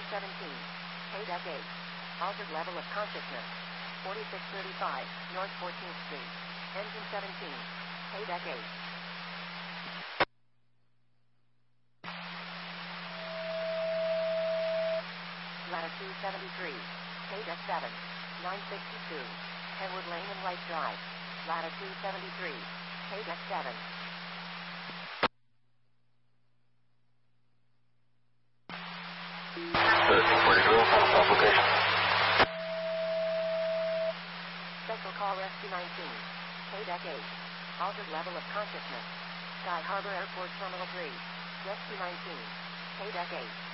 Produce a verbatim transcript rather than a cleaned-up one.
seventeen. K-Deck eight. Altered level of consciousness. forty-six thirty-five, North fourteenth Street. Engine seventeen. K-Deck eight. Latitude seventy-three. K-Deck seven. nine sixty-two. Henwood Lane and White Drive. Latitude seventy-three. K-Deck seven. Special call Rescue nineteen. K-Deck eight. Altered level of consciousness. Sky Harbor Airport Terminal three. Rescue nineteen. K-Deck eight.